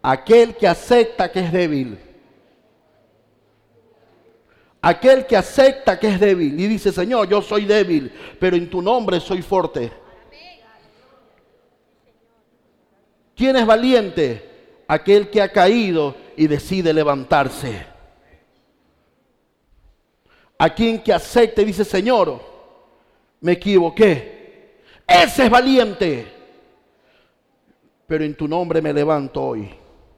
Aquel que acepta que es débil. Aquel que acepta que es débil y dice, Señor, yo soy débil, pero en tu nombre soy fuerte. ¿Quién es valiente? Aquel que ha caído y decide levantarse. Aquel que acepta y dice, Señor, me equivoqué. Ese es valiente. Pero en tu nombre me levanto hoy.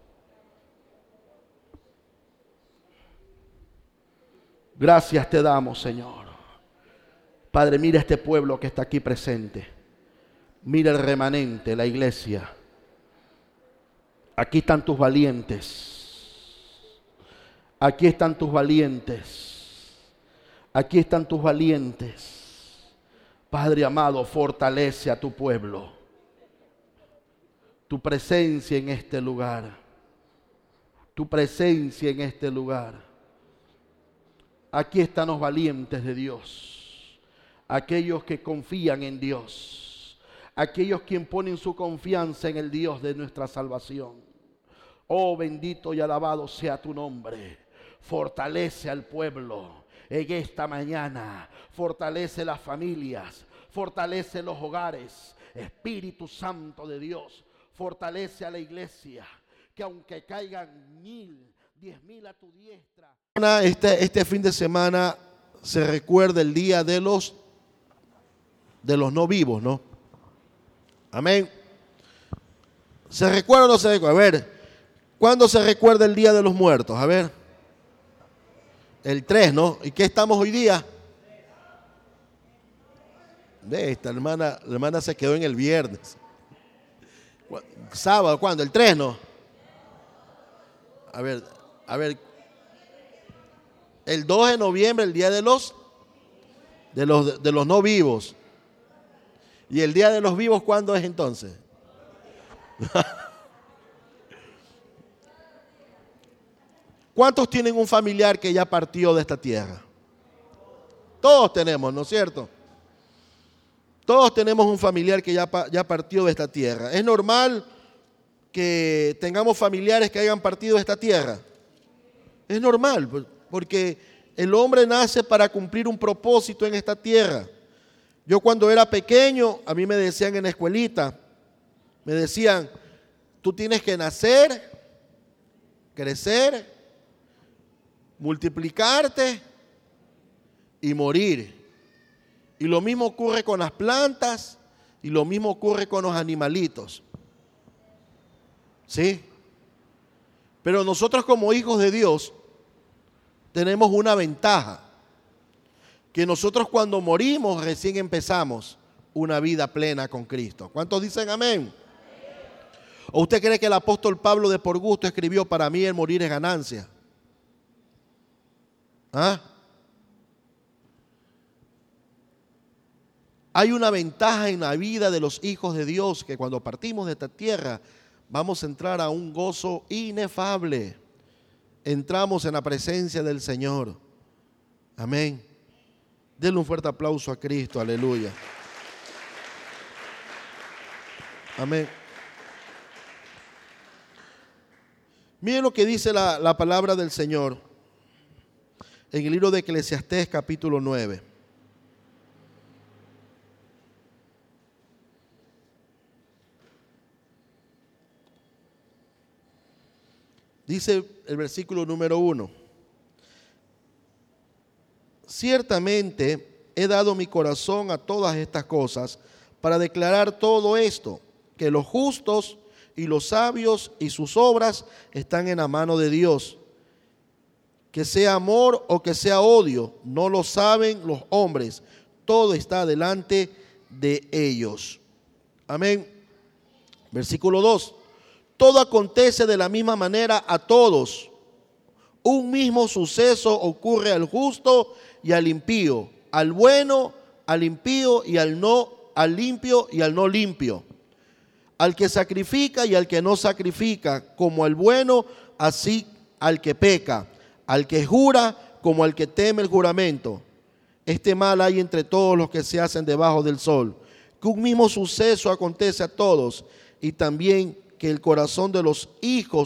Gracias te damos, Señor. Padre, mira este pueblo que está aquí presente. Mira el remanente, la iglesia. Aquí están tus valientes. Aquí están tus valientes. Aquí están tus valientes. Padre amado, fortalece a tu pueblo. Tu presencia en este lugar. Tu presencia en este lugar. Aquí están los valientes de Dios, aquellos que confían en Dios, aquellos quienes ponen su confianza en el Dios de nuestra salvación. Oh, bendito y alabado sea tu nombre. Fortalece al pueblo en esta mañana, fortalece las familias, fortalece los hogares. Espíritu Santo de Dios, fortalece a la iglesia, que aunque caigan 1000, 10,000 a tu diestra. Este fin de semana se recuerda el día de los no vivos, ¿no? Amén. ¿Se recuerda o no se recuerda? A ver, ¿cuándo se recuerda el día de los muertos? A ver. El 3, ¿no? ¿Y qué estamos hoy día? Esta la hermana se quedó en el viernes. Sábado, ¿cuándo? El 3, ¿no? A ver. El 2 de noviembre, el día de los no vivos. ¿Y el día de los vivos cuándo es entonces? ¿Cuántos tienen un familiar que ya partió de esta tierra? Todos tenemos, ¿no es cierto? Todos tenemos un familiar que ya partió de esta tierra. ¿Es normal que tengamos familiares que hayan partido de esta tierra? Es normal, porque el hombre nace para cumplir un propósito en esta tierra. Yo cuando era pequeño, a mí me decían en la escuelita, me decían, tú tienes que nacer, crecer, multiplicarte y morir. Y lo mismo ocurre con las plantas y lo mismo ocurre con los animalitos. ¿Sí? Pero nosotros como hijos de Dios tenemos una ventaja, que nosotros cuando morimos recién empezamos una vida plena con Cristo. ¿Cuántos dicen amén? ¿O usted cree que el apóstol Pablo de por gusto escribió, para mí el morir es ganancia? ¿Ah? Hay una ventaja en la vida de los hijos de Dios, que cuando partimos de esta tierra vamos a entrar a un gozo inefable. Entramos en la presencia del Señor. Amén. Denle un fuerte aplauso a Cristo, aleluya. Amén. Miren lo que dice la palabra del Señor en el libro de Eclesiastés capítulo 9. Dice el versículo número 1. Ciertamente he dado mi corazón a todas estas cosas para declarar todo esto, que los justos y los sabios y sus obras están en la mano de Dios. Que sea amor o que sea odio, no lo saben los hombres. Todo está delante de ellos. Amén. Versículo 2. Todo acontece de la misma manera a todos. Un mismo suceso ocurre al justo y al impío, al bueno, al impío y al limpio y al no limpio. Al que sacrifica y al que no sacrifica, como al bueno, así al que peca. Al que jura, como al que teme el juramento. Este mal hay entre todos los que se hacen debajo del sol. Que un mismo suceso acontece a todos, y también que el corazón de los hijos